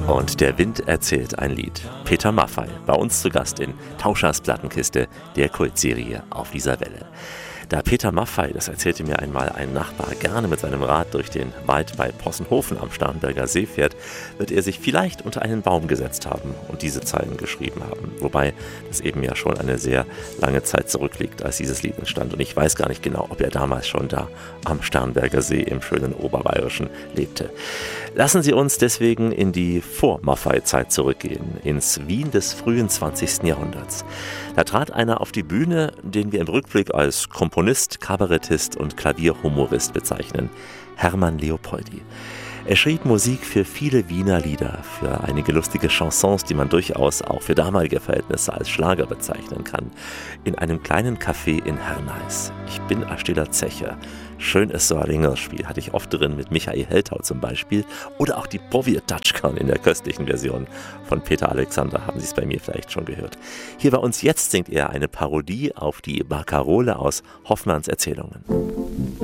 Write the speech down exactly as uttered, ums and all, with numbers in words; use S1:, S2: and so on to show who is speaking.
S1: Und der Wind erzählt ein Lied. Peter Maffay, bei uns zu Gast in Tauschers Plattenkiste, der Kultserie auf dieser Welle. Da Peter Maffay, das erzählte mir einmal ein Nachbar, gerne mit seinem Rad durch den Wald bei Possenhofen am Starnberger See fährt, wird er sich vielleicht unter einen Baum gesetzt haben und diese Zeilen geschrieben haben. Wobei das eben ja schon eine sehr lange Zeit zurückliegt, als dieses Lied entstand. Und ich weiß gar nicht genau, ob er damals schon da am Starnberger See im schönen Oberbayerischen lebte. Lassen Sie uns deswegen in die Vor-Maffay-Zeit zurückgehen, ins Wien des frühen zwanzigsten Jahrhunderts. Da trat einer auf die Bühne, den wir im Rückblick als Komponist, Kabarettist und Klavierhumorist bezeichnen, Hermann Leopoldi. Er schrieb Musik für viele Wiener Lieder, für einige lustige Chansons, die man durchaus auch für damalige Verhältnisse als Schlager bezeichnen kann. In einem kleinen Café in Hernais. Ich bin a stiller Zecher. Schön ist so ein Ringelspiel, hatte ich oft drin mit Michael Heltau zum Beispiel. Oder auch die Povier Tatschkan in der köstlichen Version von Peter Alexander, haben Sie es bei mir vielleicht schon gehört. Hier bei uns jetzt singt er eine Parodie auf die Barkarole aus Hoffmanns Erzählungen.